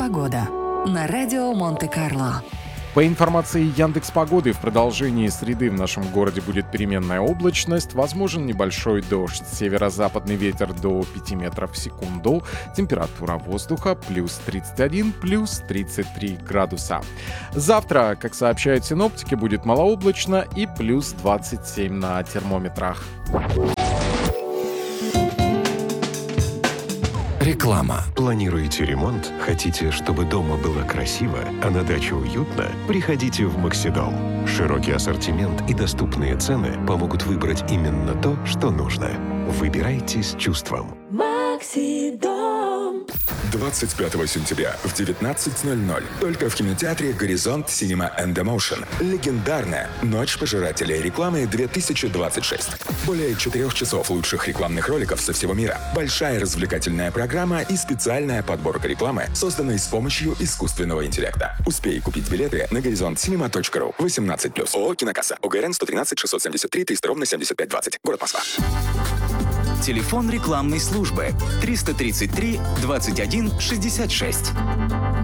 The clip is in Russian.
Погода на радио Монте-Карло. По информации Яндекс.Погоды, в продолжении среды в нашем городе будет переменная облачность, возможен небольшой дождь, северо-западный ветер до 5 метров в секунду, температура воздуха плюс 31, плюс 33 градуса. Завтра, как сообщают синоптики, будет малооблачно и плюс 27 на термометрах. Реклама. Планируете ремонт? Хотите, чтобы дома было красиво, а на даче уютно? Приходите в Максидом. Широкий ассортимент и доступные цены помогут выбрать именно то, что нужно. Выбирайте с чувством. Максидом. 25 сентября в 19:00 только в кинотеатре «Горизонт Cinema and Emotion» легендарная «Ночь пожирателей рекламы 2026». Более 4 часов лучших рекламных роликов со всего мира, большая развлекательная программа и специальная подборка рекламы, созданной с помощью искусственного интеллекта. Успей купить билеты на горизонтcinema.ru. 18+. ООО «Кинокасса». ОГРН 113 673 300 7520. Город Москва. Телефон рекламной службы 333 21 66.